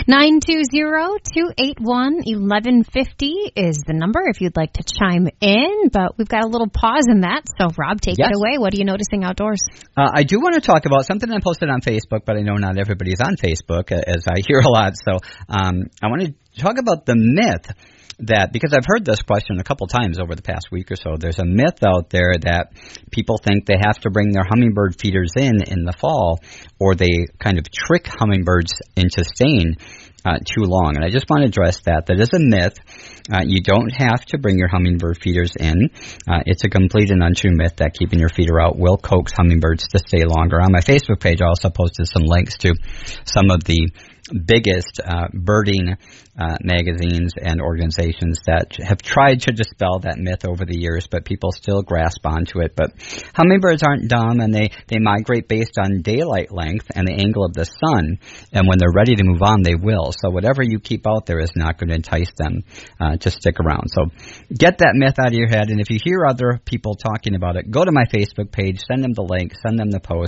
920-281-1150 is the number if you'd like to chime in, but we've got a little pause in that, so Rob, take it away. What are you noticing outdoors? I do want to talk about something I posted on Facebook, but I know not everybody's on Facebook, as I hear a lot, so I want to talk about the myth that, because I've heard this question a couple times over the past week or so, there's a myth out there that people think they have to bring their hummingbird feeders in the fall, or they kind of trick hummingbirds into staying too long. And I just want to address that. That is a myth. You don't have to bring your hummingbird feeders in. It's a complete and untrue myth that keeping your feeder out will coax hummingbirds to stay longer. On my Facebook page, I also posted some links to some of the biggest birding magazines and organizations that have tried to dispel that myth over the years, but people still grasp onto it. But hummingbirds aren't dumb, and they migrate based on daylight length and the angle of the sun, and when they're ready to move on, they will. So whatever you keep out there is not going to entice them to stick around. So get that myth out of your head, and if you hear other people talking about it, go to my Facebook page, send them the link, send them the post.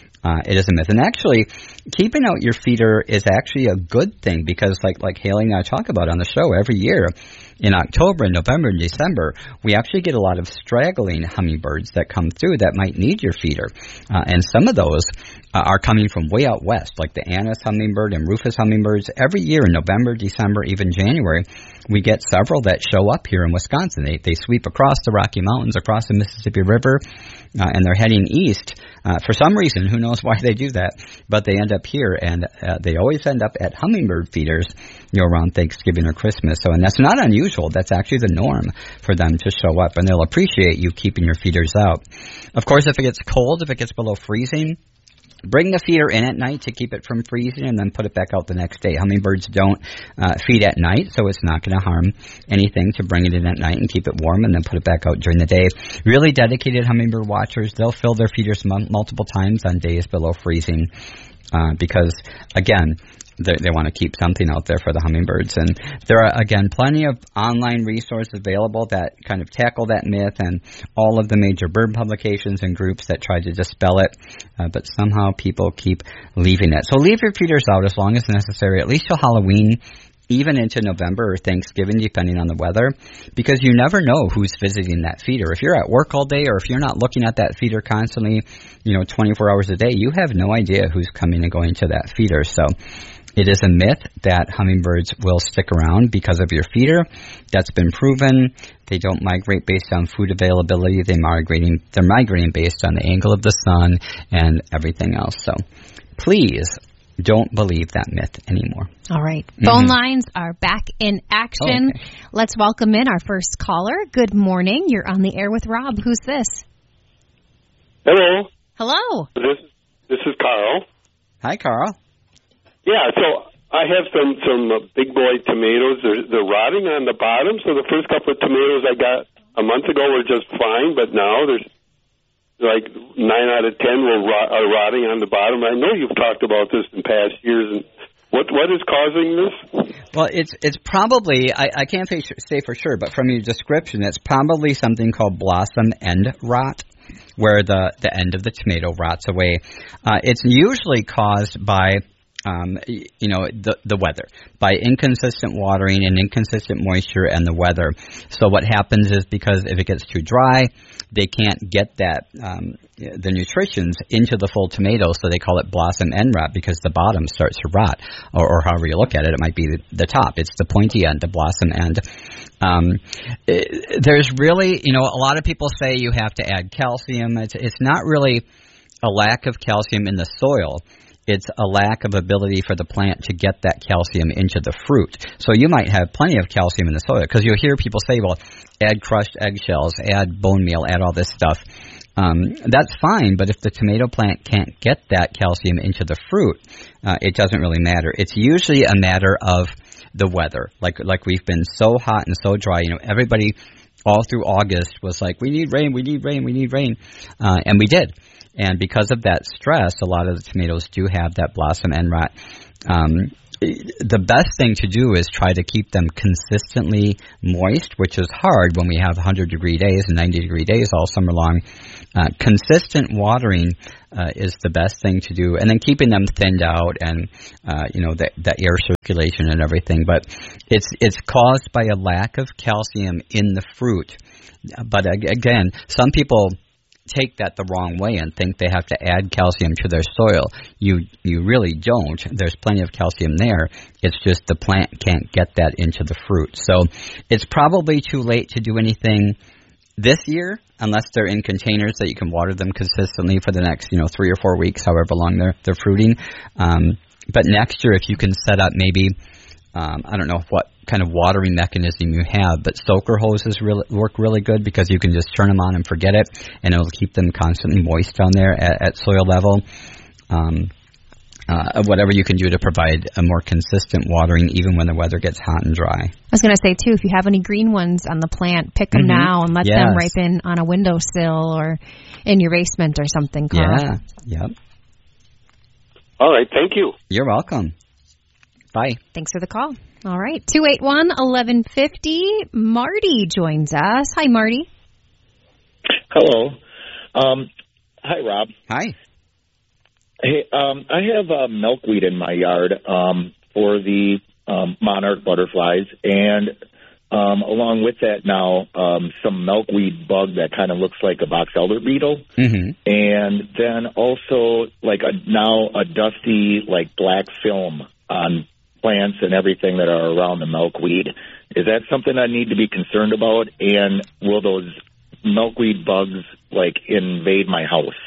It is a myth. And actually, keeping out your feeder is actually a good thing, because like Haley and I talk about on the show every year, in October and November and December, we actually get a lot of straggling hummingbirds that come through that might need your feeder. And some of those are coming from way out west, like the Annis hummingbird and Rufus hummingbirds. Every year in November, December, even January, we get several that show up here in Wisconsin. They sweep across the Rocky Mountains, across the Mississippi River, and they're heading east. For some reason, who knows why they do that, but they end up here, and they always end up at hummingbird feeders, around Thanksgiving or Christmas. So, and that's not unusual. That's actually the norm for them to show up, and they'll appreciate you keeping your feeders out. Of course, if it gets cold, if it gets below freezing, bring the feeder in at night to keep it from freezing, and then put it back out the next day. Hummingbirds don't feed at night, so it's not going to harm anything to bring it in at night and keep it warm, and then put it back out during the day. Really dedicated hummingbird watchers, they'll fill their feeders multiple times on days below freezing, because, again, they want to keep something out there for the hummingbirds. And there are, again, plenty of online resources available that kind of tackle that myth, and all of the major bird publications and groups that try to dispel it, but somehow people keep leaving it. So leave your feeders out as long as necessary, at least till Halloween, even into November or Thanksgiving, depending on the weather, because you never know who's visiting that feeder. If you're at work all day, or if you're not looking at that feeder constantly, 24 hours a day, you have no idea who's coming and going to that feeder. So it is a myth that hummingbirds will stick around because of your feeder. That's been proven. They don't migrate based on food availability. They're migrating based on the angle of the sun and everything else. So please don't believe that myth anymore. All right. Phone lines are back in action. Okay. Let's welcome in our first caller. Good morning. You're on the air with Rob. Who's this? Hello. Hello. This is Carl. Hi, Carl. Yeah, so I have some big boy tomatoes. They're rotting on the bottom. So the first couple of tomatoes I got a month ago were just fine, but now there's like 9 out of 10 are rotting on the bottom. I know you've talked about this in past years. And what is causing this? Well, it's probably, I can't say for sure, but from your description, it's probably something called blossom end rot, where the end of the tomato rots away. It's usually caused by the weather, by inconsistent watering and inconsistent moisture and the weather. So what happens is, because if it gets too dry, they can't get that the nutritions into the full tomato, so they call it blossom end rot, because the bottom starts to rot, or however you look at it, it might be the top. It's the pointy end, the blossom end. There's really, a lot of people say you have to add calcium. It's not really a lack of calcium in the soil. It's a lack of ability for the plant to get that calcium into the fruit. So you might have plenty of calcium in the soil, because you'll hear people say, well, add crushed eggshells, add bone meal, add all this stuff. That's fine, but if the tomato plant can't get that calcium into the fruit, it doesn't really matter. It's usually a matter of the weather. Like we've been so hot and so dry, everybody all through August was like, we need rain, we need rain, we need rain. And we did. And because of that stress, a lot of the tomatoes do have that blossom end rot. the best thing to do is try to keep them consistently moist, which is hard when we have 100-degree days and 90-degree days all summer long. Consistent watering is the best thing to do, and then keeping them thinned out and the air circulation and everything. But it's caused by a lack of calcium in the fruit. But again, some people take that the wrong way and think they have to add calcium to their soil. You really don't. There's plenty of calcium there. It's just the plant can't get that into the fruit. So it's probably too late to do anything this year unless they're in containers that you can water them consistently for the next 3 or 4 weeks, however long they're fruiting. But next year, if you can set up maybe I don't know what kind of watering mechanism you have, but soaker hoses work really good because you can just turn them on and forget it, and it'll keep them constantly moist down there at soil level. Whatever you can do to provide a more consistent watering even when the weather gets hot and dry. I was going to say, too, if you have any green ones on the plant, pick them now and let them ripen on a windowsill or in your basement or something, Carl. Yeah, yep. All right, thank you. You're welcome. Bye. Thanks for the call. All right, 281-1150. Marty joins us. Hi, Marty. Hello. Hi, Rob. Hi. Hey, I have milkweed in my yard for the monarch butterflies, and along with that now, some milkweed bug that kind of looks like a box elder beetle, and then also like now a dusty like black film on plants and everything that are around the milkweed. Is that something I need to be concerned about? And will those milkweed bugs like invade my house?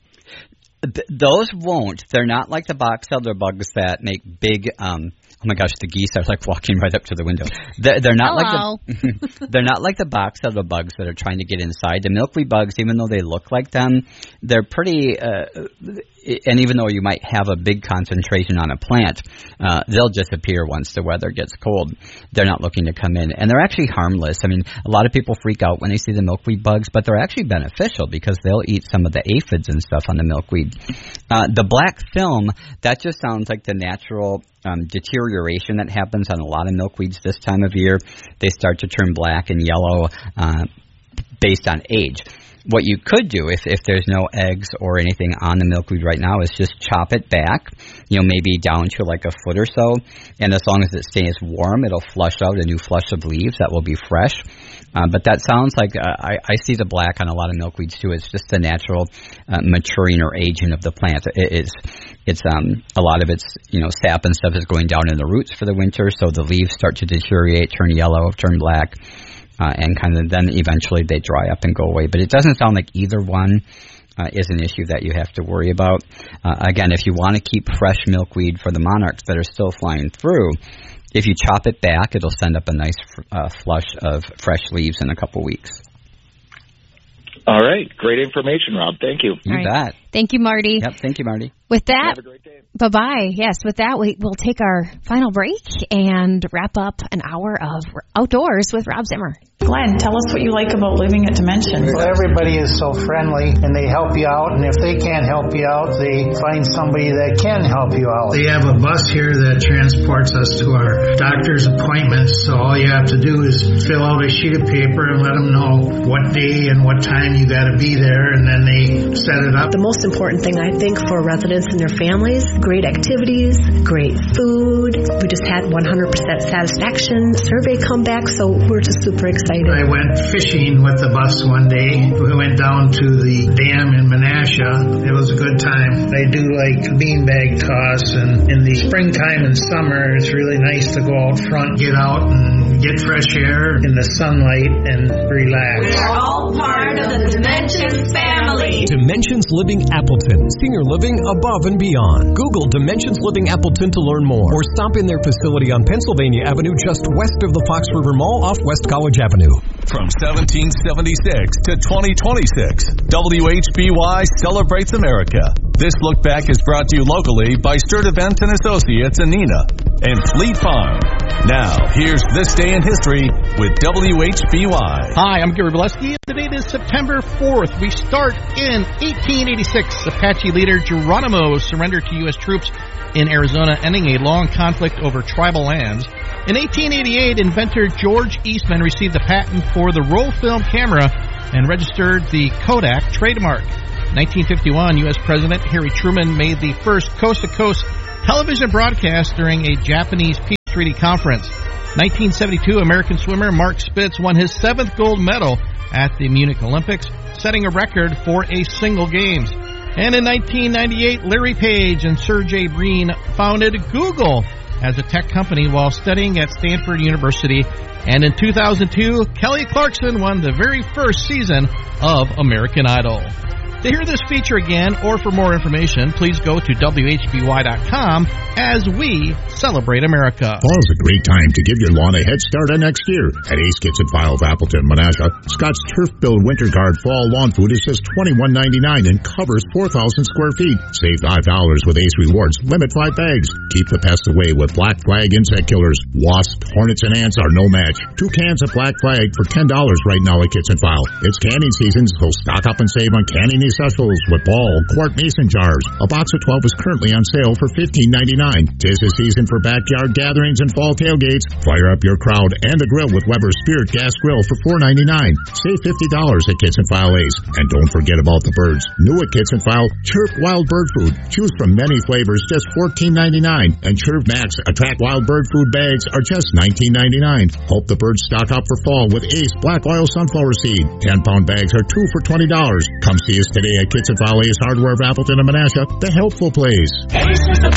Those won't. They're not like the box elder bugs that make big. Oh my gosh, the geese are like walking right up to the window. They're not they're not like the box elder bugs that are trying to get inside. The milkweed bugs, even though they look like them, they're pretty. And even though you might have a big concentration on a plant, they'll disappear once the weather gets cold. They're not looking to come in. And they're actually harmless. I mean, a lot of people freak out when they see the milkweed bugs, but they're actually beneficial because they'll eat some of the aphids and stuff on the milkweed. The black film, that just sounds like the natural deterioration that happens on a lot of milkweeds this time of year. They start to turn black and yellow based on age. What you could do if there's no eggs or anything on the milkweed right now is just chop it back, maybe down to like a foot or so. And as long as it stays warm, it'll flush out a new flush of leaves that will be fresh. But that sounds like I see the black on a lot of milkweeds too. It's just the natural maturing or aging of the plant. It's a lot of its sap and stuff is going down in the roots for the winter, so the leaves start to deteriorate, turn yellow, turn black. And kind of then eventually they dry up and go away. But it doesn't sound like either one is an issue that you have to worry about. Again, if you want to keep fresh milkweed for the monarchs that are still flying through, if you chop it back, it'll send up a nice flush of fresh leaves in a couple weeks. All right. Great information, Rob. Thank you. You bet. Thank you, Marty. Yep. Thank you, Marty. With that, have a great day. Bye-bye. Yes, with that, we'll take our final break and wrap up an hour of Outdoors with Rob Zimmer. Glenn, tell us what you like about living at Dimensions. Well, everybody is so friendly, and they help you out, and if they can't help you out, they find somebody that can help you out. They have a bus here that transports us to our doctor's appointments, so all you have to do is fill out a sheet of paper and let them know what day and what time you got to be there, and then they set it up. The most important thing, I think, for residents and their families, great activities, great food. We just had 100% satisfaction survey come back, so we're just super excited. I went fishing with the bus one day. We went down to the dam in Menasha. It was a good time. They do like beanbag toss, and in the springtime and summer, it's really nice to go out front, get out and get fresh air in the sunlight and relax. We're all part of the Dimensions family. Dimensions Living Appleton, senior living above and beyond. Google Dimensions Living Appleton to learn more, or stop in their facility on Pennsylvania Avenue just west of the Fox River Mall off West College Avenue. From 1776 to 2026, WHBY celebrates America. This look back is brought to you locally by Sturt Events and Associates in Neenah and Fleet Farm. Now, here's This Day in History with WHBY. Hi, I'm Gary Bileski. The date is September 4th. We start in 1886. Apache leader Geronimo surrendered to U.S. troops in Arizona, ending a long conflict over tribal lands. In 1888, inventor George Eastman received the patent for the roll film camera and registered the Kodak trademark. 1951, U.S. President Harry Truman made the first coast-to-coast television broadcast during a Japanese peace treaty conference. 1972, American swimmer Mark Spitz won his 7th gold medal at the Munich Olympics, setting a record for a single games. And in 1998, Larry Page and Sergey Brin founded Google as a tech company while studying at Stanford University. And in 2002, Kelly Clarkson won the very first season of American Idol. To hear this feature again or for more information, please go to WHBY.com as we celebrate America. Fall's a great time to give your lawn a head start on next year. At Ace Kitchen File of Appleton, Menasha, Scott's Turf Build Winter Guard Fall Lawn Food is just $21.99 and covers 4,000 square feet. Save $5 with Ace Rewards. Limit 5 bags. Keep the pests away with Black Flag insect killers. Wasps, hornets, and ants are no match. 2 cans of Black Flag for $10 right now at Kitchen File. It's canning season, so stock up and save on canning essentials with ball, quart mason jars. A box of 12 is currently on sale for $15.99. 'Tis the season for backyard gatherings and fall tailgates. Fire up your crowd and the grill with Weber's Spirit Gas Grill for $4.99. Save $50 at Kitchen File Ace. And don't forget about the birds. New at Kitchen File, Chirp Wild Bird Food. Choose from many flavors, just $14.99. And Chirp Max Attract Wild Bird Food bags are just $19.99. Hope the birds stock up for fall with Ace Black Oil Sunflower Seed. 10-pound bags are 2 for $20. Come see us today at Kitchen File Ace Hardware of Appleton and Menasha, the helpful place.